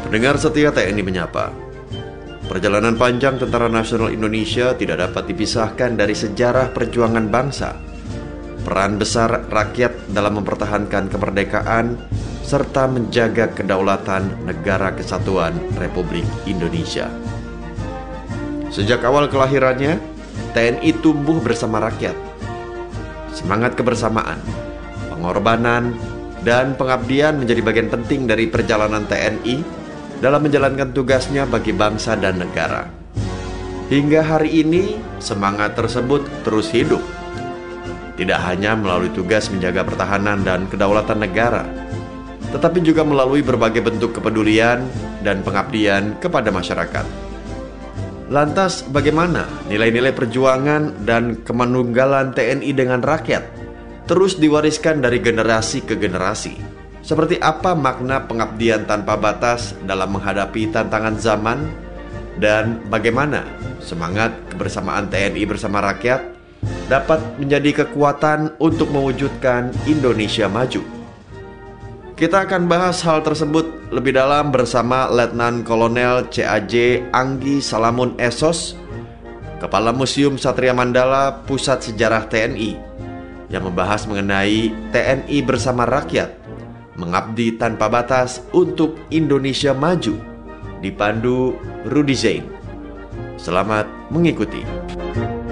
Pendengar setia TNI Menyapa, perjalanan panjang Tentara Nasional Indonesia tidak dapat dipisahkan dari sejarah perjuangan bangsa, peran besar rakyat dalam mempertahankan kemerdekaan, serta menjaga kedaulatan Negara Kesatuan Republik Indonesia. Sejak awal kelahirannya, TNI tumbuh bersama rakyat. Semangat kebersamaan, pengorbanan, dan pengabdian menjadi bagian penting dari perjalanan TNI dalam menjalankan tugasnya bagi bangsa dan negara. Hingga hari ini, semangat tersebut terus hidup. Tidak hanya melalui tugas menjaga pertahanan dan kedaulatan negara, tetapi juga melalui berbagai bentuk kepedulian dan pengabdian kepada masyarakat. Lantas, bagaimana nilai-nilai perjuangan dan kemanunggalan TNI dengan rakyat terus diwariskan dari generasi ke generasi? Seperti apa makna pengabdian tanpa batas dalam menghadapi tantangan zaman? Dan bagaimana semangat kebersamaan TNI bersama rakyat dapat menjadi kekuatan untuk mewujudkan Indonesia maju? Kita akan bahas hal tersebut lebih dalam bersama Letnan Kolonel CAJ Anggi Salamun Esos, Kepala Museum Satria Mandala Pusat Sejarah TNI, yang membahas mengenai TNI bersama rakyat, mengabdi tanpa batas untuk Indonesia maju, dipandu Rudy Zain. Selamat mengikuti.